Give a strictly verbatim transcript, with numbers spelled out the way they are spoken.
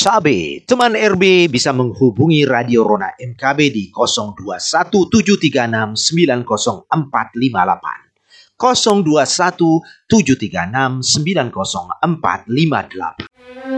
Sabe, teman R B bisa menghubungi Radio Rona M K B di nol dua satu tujuh tiga enam sembilan nol empat lima delapan, nol dua satu tujuh tiga enam sembilan nol empat lima delapan.